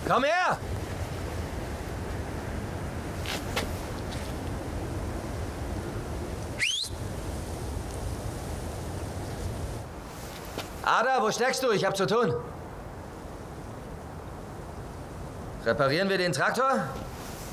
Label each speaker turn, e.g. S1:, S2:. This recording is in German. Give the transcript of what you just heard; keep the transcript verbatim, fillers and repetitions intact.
S1: Komm her! Ada, wo steckst du? Ich hab zu tun. Reparieren wir den Traktor?